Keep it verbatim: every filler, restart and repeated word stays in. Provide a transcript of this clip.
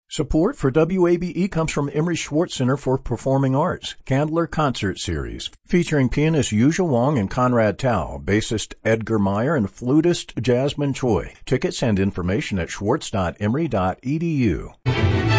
Support for W A B E comes from Emery Schwartz Center for Performing Arts, Candler Concert Series, featuring pianist Yuzha Wong and Conrad Tao, bassist Edgar Meyer, and flutist Jasmine Choi. Tickets and information at schwartz dot emory dot e d u.